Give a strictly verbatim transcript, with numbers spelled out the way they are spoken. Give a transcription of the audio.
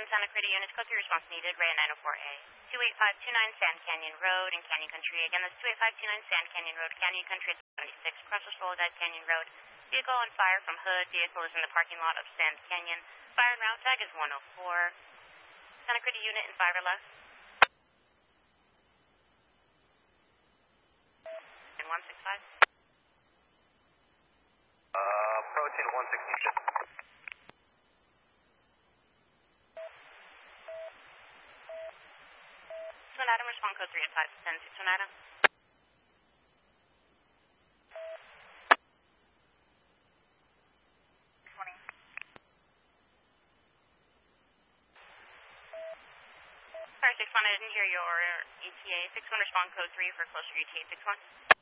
in Santa Cruz units, code three response needed, Ray nine oh four A. two eight five two nine Sand Canyon Road in Canyon Country. Again, that's two eight five two nine Sand Canyon Road, Canyon Country seventy-six, Crossroads Soledad Canyon Road. Vehicle on fire from hood. Vehicle is in the parking lot of Sand Canyon. Fire and route tag is one oh four. Santa Cruz unit in five or less. And one six five. Uh, approaching one sixty-six. Twin Adam, respond code three at five ten six Twin Adam. twenty. Sorry, six one, I didn't hear your E T A. six one, respond code three for closer E T A six one.